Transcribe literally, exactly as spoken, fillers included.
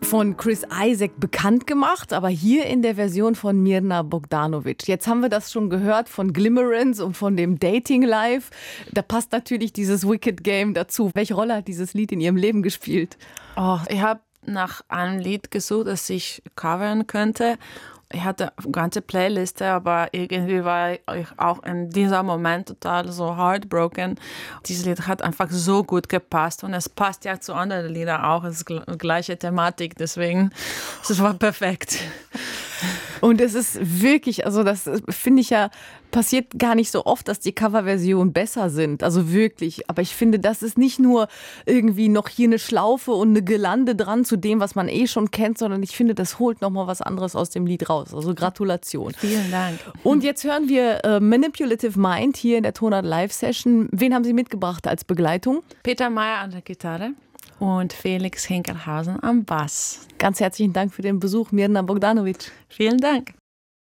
von Chris Isaak bekannt gemacht, aber hier in der Version von Mirna Bogdanovic. Jetzt haben wir das schon gehört von Glimmerance und von dem Dating Live. Da passt natürlich dieses Wicked Game dazu. Welche Rolle hat dieses Lied in Ihrem Leben gespielt? Oh, ich habe nach einem Lied gesucht, das ich covern könnte. Ich hatte eine ganze Playliste, aber irgendwie war ich auch in diesem Moment total so heartbroken. Dieses Lied hat einfach so gut gepasst und es passt ja zu anderen Liedern auch. Es ist die gleiche Thematik, deswegen es war perfekt. Und es ist wirklich, also das finde ich ja, passiert gar nicht so oft, dass die Coverversionen besser sind. Also wirklich. Aber ich finde, das ist nicht nur irgendwie noch hier eine Schlaufe und eine Gelande dran zu dem, was man eh schon kennt, sondern ich finde, das holt nochmal was anderes aus dem Lied raus. Also Gratulation. Vielen Dank. Und jetzt hören wir äh, Manipulative Mind hier in der Tonart Live Session. Wen haben Sie mitgebracht als Begleitung? Peter Mayer an der Gitarre und Felix Hinkelhausen am Bass. Ganz herzlichen Dank für den Besuch, Mirna Bogdanovic. Vielen Dank.